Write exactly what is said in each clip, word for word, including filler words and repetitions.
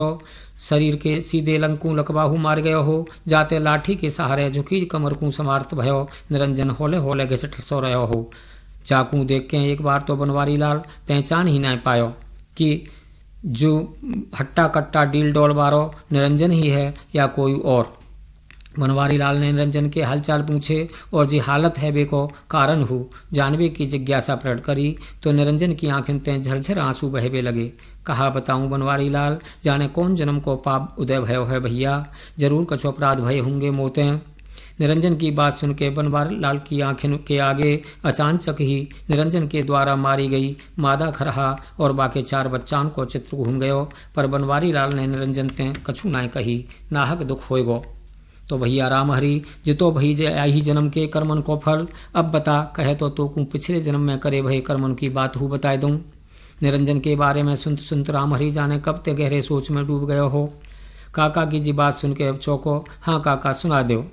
शरीर के सीधे लंकू लकबाहू मार गयो हो, जाते लाठी के सहारे झुकी कमर को समार्थ भयो, निरंजन होले होले घिसट सो रहो हो। चाकू देख के एक बार तो बनवारी लाल पहचान ही ना पायो कि जो हट्टा कट्टा डील डोल बारो निरंजन ही है या कोई और। बनवारी लाल ने निरंजन के हालचाल पूछे और जी हालत है बे को कारण हो जानवे की जिज्ञासा प्रकट करी तो निरंजन की आंखें तें झरझर आंसू बहबे लगे। कहा बताऊं बनवारी लाल, जाने कौन जन्म को पाप उदय भयो है भैया, जरूर कछु अपराध भय होंगे मोते। निरंजन की बात सुन के बनवारी लाल की आंखें के आगे अचानक ही निरंजन के द्वारा मारी गई मादा खरहा और बाकी चार बच्चान को चित्र घूम गयो। पर बनवारी लाल ने निरंजन ते कछु ना कही, नाहक दुख होएगो तो भैया राम हरि जितो भई जे आई जन्म के कर्मन को फल, अब बता कहे तो तो को पिछले जन्म में करे भय कर्मन की बात हूँ बताए दूं। निरंजन के बारे में सुनत सुनत राम हरि जाने कब ते गहरे सोच में डूब गयो हो। काका की जी बात सुन के अब चौको, हाँ काका सुना दो।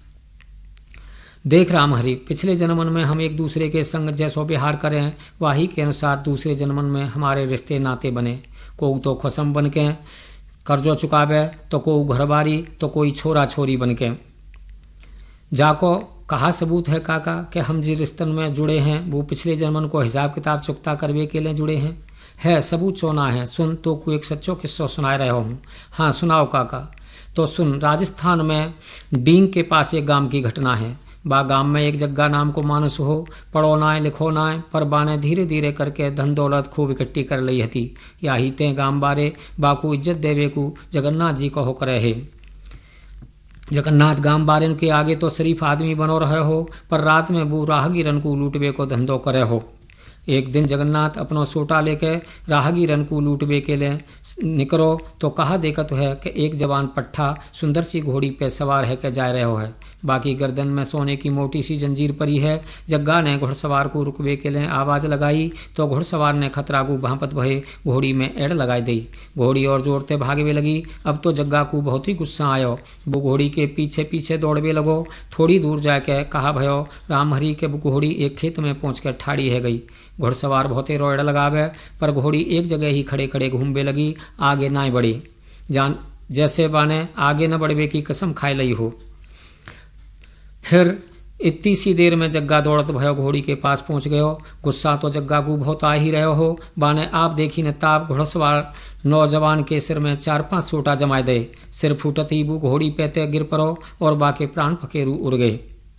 देख राम हरि, पिछले जन्मन में हम एक दूसरे के संग जैसो व्यवहार करें वाही के अनुसार दूसरे जन्मन में हमारे रिश्ते नाते बने। को तो खसम बन के कर्जो चुकावे तो कोई घरबारी तो कोई छोरा छोरी बन के। जाको कहा सबूत है काका कि हम जिस रिश्तन में जुड़े हैं वो पिछले जन्मन को हिसाब किताब चुकता करवे के लिए जुड़े हैं। है सबूत चोना है, सुन तो को एक सच्चो किस्सा सुना रहा हूँ। हाँ सुनाओ काका। तो सुन, राजस्थान में डींग के पास एक गांव की घटना है। बा गांव में एक जग्गा नाम को मानुस हो, पढ़ो नाय लिखो नाय, पर बाने धीरे धीरे करके धन दौलत खूब इकट्ठी कर ली हती। या ही ते गांव बारे बाकू इज्जत देवे को जगन्नाथ जी को होकर है। जगन्नाथ गांव बारे के आगे तो शरीफ आदमी बनो रहे हो, पर रात में वो राहगीरन को लूटवे को धंधो करे हो। एक दिन जगन्नाथ अपनो सोटा लेके राहगीरन को लूटवे के लिए निकलो तो कहा देखत है कि एक जवान पट्ठा सुंदर सी घोड़ी पे सवार है के जा रहे हो है। बाकी गर्दन में सोने की मोटी सी जंजीर परी है। जग्गा ने घुड़सवार को रुकवे के लिए आवाज लगाई तो घुड़सवार ने खतरा को भांपत भये घोड़ी में एड़ लगाई दी। घोड़ी और जोरते भागवे लगी। अब तो जग्गा को बहुत ही गुस्सा आयो। वो घोड़ी के पीछे पीछे दौड़वे लगो। थोड़ी दूर जाके कहा भयो राम हरि के घोड़ी एक खेत में पहुंच कर ठाड़ी है गई। घुड़सवार बहुते रोड़ लगावे, पर घोड़ी एक जगह ही खड़े खड़े घूमवे लगी, आगे ना बढ़ी। जान जैसे बाने आगे न बढ़वे की कसम खाई लई हो। फिर इतनी सी देर में जग्गा दौड़त भयो घोड़ी के पास पहुंच गयो। गुस्सा तो जग्गा को बहुत आ ही रहे हो। बाने आप देखी न ताप घुड़सवार नौजवान के सिर में चार पांच सोटा जमाए दे। सिर फूटत ही वो घोड़ी पे गिर पड़ो और बाके प्राण फकेरू उड़ गए।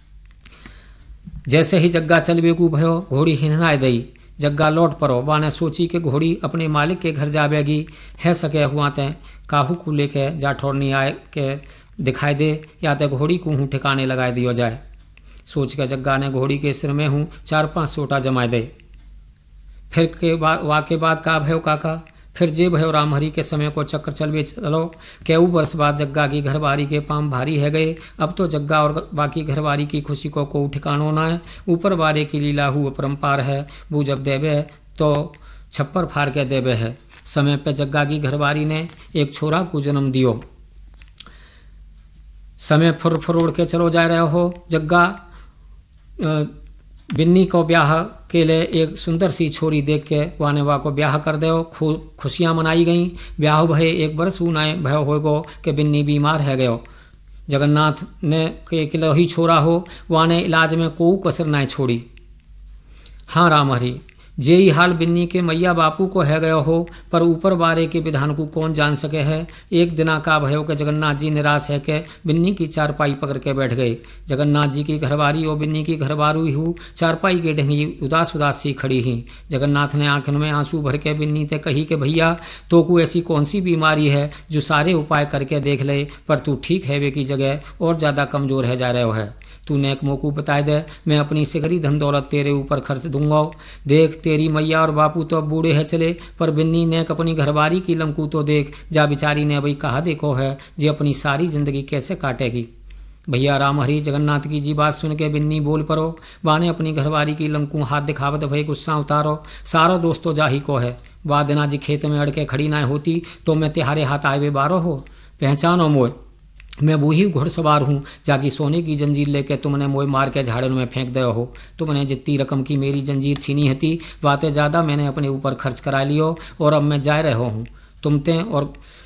जैसे ही जग्गा चलवे को भयो घोड़ी हिनहाए दई। जग्गा लौट पड़ो। बाने सोची कि घोड़ी अपने मालिक के घर जावेगी है सके हुआ ते काहू को लेके जा ठोरनी आए के दिखाई दे या तो घोड़ी को हूँ ठिकाने लगाए दियो जाए। सोच के जग्गा ने घोड़ी के सिर में हूँ चार पांच सोटा जमाए दे। फिर के बाद वाके बाद का भयो काका। फिर जे भयो राम हरि के समय को चक्कर चलवे चलो। केऊ वर्ष बाद जग्गा की घरवारी के पाम भारी है गए। अब तो जग्गा और बाकी घरवारी की खुशी को को ठिकानो ना है। ऊपर वारे की लीला हु अपरंपार है। वो जब देवे तो छप्पर फाड़ के देवे है। समय पे जग्गा की घरवारी ने एक छोरा को जन्म दियो। समय फुर फुर उड़ के चलो जा रहे हो। जग्गा बिन्नी को ब्याह के लिए एक सुंदर सी छोरी देख के वाने वा को ब्याह कर दो। खु, खुशियां मनाई गई। ब्याह भये एक बरस ऊनाए भयो होगो कि बिन्नी बीमार है गयो। जगन्नाथ ने के किलो ही छोरा हो, वाने इलाज में कोई कसर ना छोड़ी। हाँ राम हरि, जे ही हाल बिन्नी के मैया बापू को है गयो हो, पर ऊपर बारे के विधान को कौन जान सके है। एक दिना का भयो के जगन्नाथ जी निराश है के बिन्नी की चारपाई पकड़ के बैठ गए। जगन्नाथ जी की घरवारी और बिन्नी की घरवारू हु चारपाई के ढंगी उदास उदास सी खड़ी ही। जगन्नाथ ने आंखन में आंसू भर के बिन्नी ते कही कि भैया तो को ऐसी कौन सी बीमारी है जो सारे उपाय करके देख ले, पर तू ठीक है वे की जगह और ज्यादा कमजोर है जा रहे हो है। तूने एक मोकू बताए दे, मैं अपनी सिगरी धन दौलत तेरे ऊपर खर्च दूंगा। देख तेरी मैया और बापू तो अब बूढ़े है चले, पर बिन्नी ने अपनी घरवारी की लंकू तो देख, जा बिचारी ने अभी कहा देखो है जी अपनी सारी जिंदगी कैसे काटेगी। भैया राम हरि जगन्नाथ की जी बात सुन के बिन्नी बोल पड़ो। बाने अपनी घरवारी की लंकू हाथ दिखावत भई गुस्सा उतारो। सारो दोस्तों जाही को है। वाह दिना जी खेत में अड़के खड़ी ना होती तो मैं तिहारे हाथ आए वे बारो हो। पहचानो मोए, मैं वही घुड़सवार हूँ जाकी सोने की जंजीर लेके तुमने मोए मार के झाड़न में फेंक दे हो। तुमने जितनी रकम की मेरी जंजीर छीनी हती बातें ज़्यादा मैंने अपने ऊपर खर्च करा लियो और अब मैं जा रहे हूँ। तुमते और